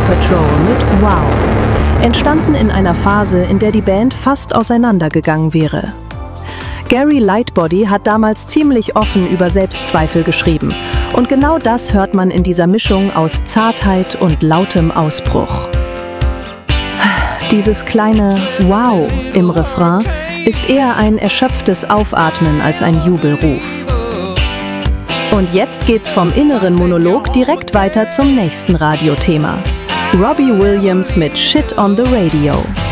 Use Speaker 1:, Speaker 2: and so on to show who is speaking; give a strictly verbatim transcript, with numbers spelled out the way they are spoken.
Speaker 1: Patrol mit Wow, entstanden in einer Phase, in der die Band fast auseinandergegangen wäre. Gary Lightbody hat damals ziemlich offen über Selbstzweifel geschrieben und genau das hört man in dieser Mischung aus Zartheit und lautem Ausbruch. Dieses kleine Wow im Refrain ist eher ein erschöpftes Aufatmen als ein Jubelruf. Und jetzt geht's vom inneren Monolog direkt weiter zum nächsten Radiothema. Robbie Williams mit Shit on the Radio.